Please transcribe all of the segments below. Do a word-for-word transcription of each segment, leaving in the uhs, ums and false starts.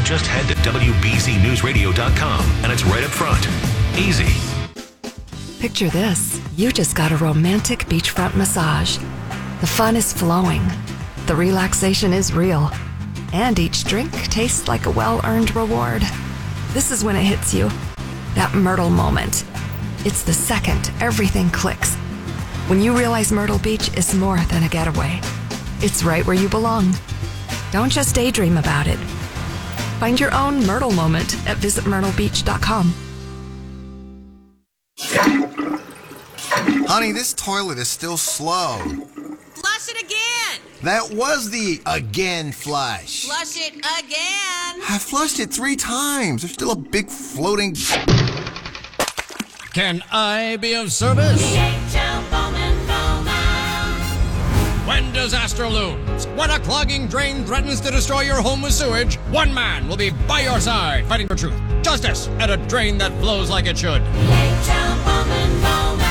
just head to W B Z news radio dot com and it's right up front. Easy. Picture this. You just got a romantic beachfront massage. The fun is flowing. The relaxation is real. And each drink tastes like a well-earned reward. This is when it hits you. That Myrtle moment. It's the second everything clicks. When you realize Myrtle Beach is more than a getaway. It's right where you belong. Don't just daydream about it. Find your own Myrtle moment at visit myrtle beach dot com. Honey, this toilet is still slow. Flush it again. That was the again flush. Flush it again. I flushed it three times. There's still a big floating... Can I be of service? D H L Bowman Bowman. When disaster looms, when a clogging drain threatens to destroy your home with sewage, one man will be by your side fighting for truth, justice, and a drain that flows like it should. D H L Bowman Bowman.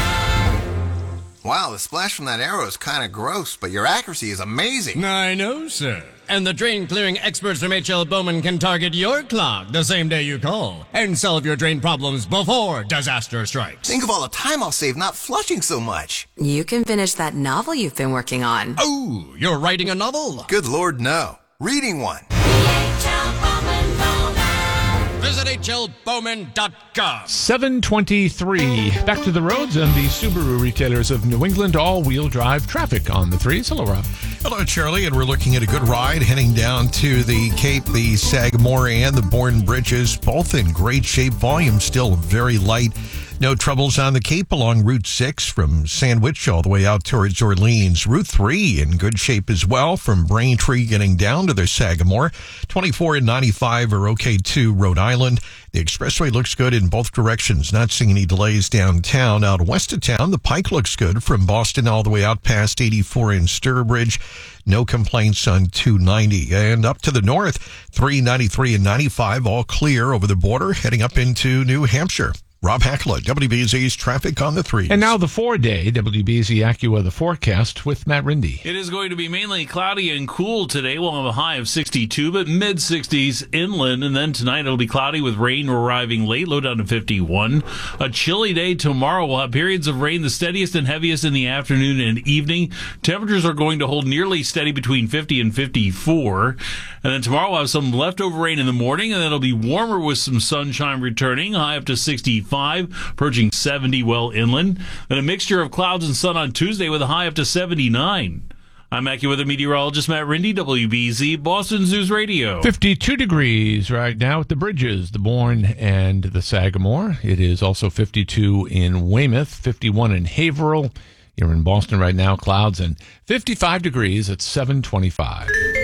Wow, the splash from that arrow is kind of gross, but your accuracy is amazing. I know, sir. And the drain clearing experts from H L Bowman can target your clog the same day you call and solve your drain problems before disaster strikes. Think of all the time I'll save not flushing so much. You can finish that novel you've been working on. Oh, you're writing a novel? Good Lord, no. Reading one. D H L Bowman Bowman. Visit H L Bowman dot com. seven twenty-three. Back to the roads and the Subaru retailers of New England. All-wheel drive traffic on the threes. Hello, Rob. Hello, Charlie, and we're looking at a good ride heading down to the Cape, the Sagamore, and the Bourne Bridges, both in great shape. Volume still very light. No troubles on the Cape along Route six from Sandwich all the way out towards Orleans. Route three in good shape as well from Braintree getting down to the Sagamore. twenty-four and ninety-five are okay too, Rhode Island. The expressway looks good in both directions. Not seeing any delays downtown. Out west of town, the Pike looks good from Boston all the way out past eighty-four in Sturbridge. No complaints on two ninety. And up to the north, three ninety-three and ninety-five all clear over the border heading up into New Hampshire. Rob Hackler, W B Z's Traffic on the Three. And now the four-day W B Z AccuWeather forecast with Matt Rindy. It is going to be mainly cloudy and cool today. We'll have a high of sixty-two, but mid-sixties inland. And then tonight it'll be cloudy with rain arriving late, low down to fifty-one. A chilly day tomorrow. We'll have periods of rain, the steadiest and heaviest in the afternoon and evening. Temperatures are going to hold nearly steady between fifty and fifty-four. And then tomorrow we'll have some leftover rain in the morning, and then it'll be warmer with some sunshine returning, high up to sixty-five, approaching seventy well inland. Then a mixture of clouds and sun on Tuesday with a high up to seventy-nine. I'm AccuWeather meteorologist Matt Rindy, W B Z, Boston's News Radio. fifty-two degrees right now at the Bridges, the Bourne and the Sagamore. It is also fifty-two in Weymouth, fifty-one in Haverhill. You're in Boston right now, clouds, and fifty-five degrees at seven twenty-five.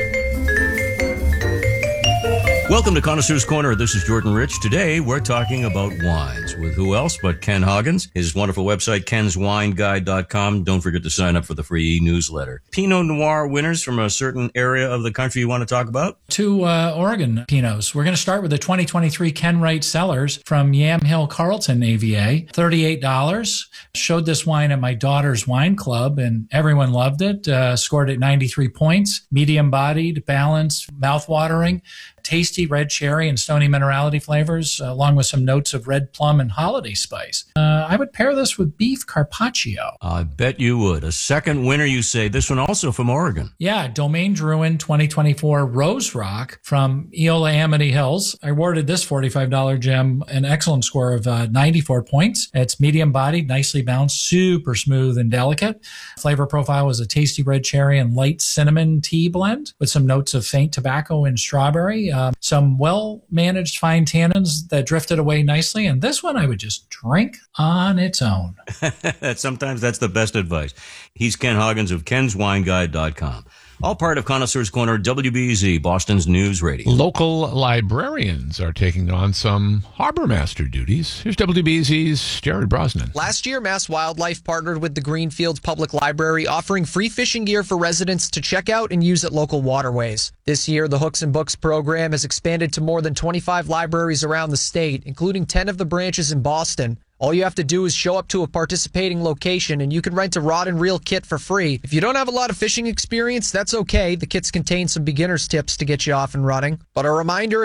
Welcome to Connoisseur's Corner. This is Jordan Rich. Today, we're talking about wines with who else but Ken Hoggins. His wonderful website, kens wine guide dot com. Don't forget to sign up for the free newsletter. Pinot Noir winners from a certain area of the country you want to talk about? Two uh, Oregon Pinots. We're going to start with the twenty twenty-three Ken Wright Cellars from Yamhill Carlton A V A. thirty-eight dollars. Showed this wine at my daughter's wine club, and everyone loved it. Uh, scored it ninety-three points. Medium-bodied, balanced, mouth-watering. Tasty red cherry and stony minerality flavors, uh, along with some notes of red plum and holiday spice. Uh, I would pair this with beef carpaccio. I bet you would. A second winner, you say. This one also from Oregon. Yeah, Domaine Drouin twenty twenty-four Rose Rock from Eola Amity Hills. I awarded this forty-five dollars gem an excellent score of uh, ninety-four points. It's medium-bodied, nicely balanced, super smooth and delicate. Flavor profile was a tasty red cherry and light cinnamon tea blend with some notes of faint tobacco and strawberry. Um, some well-managed fine tannins that drifted away nicely. And this one I would just drink on its own. Sometimes that's the best advice. He's Ken Hoggins of kens wine guide dot com. All part of Connoisseur's Corner, W B Z, Boston's News Radio. Local librarians are taking on some harbor master duties. Here's W B Z's Jared Brosnan. Last year, Mass Wildlife partnered with the Greenfield Public Library, offering free fishing gear for residents to check out and use at local waterways. This year, the Hooks and Books program has expanded to more than twenty-five libraries around the state, including ten of the branches in Boston. All you have to do is show up to a participating location and you can rent a rod and reel kit for free. If you don't have a lot of fishing experience, that's okay. The kits contain some beginner's tips to get you off and running. But a reminder,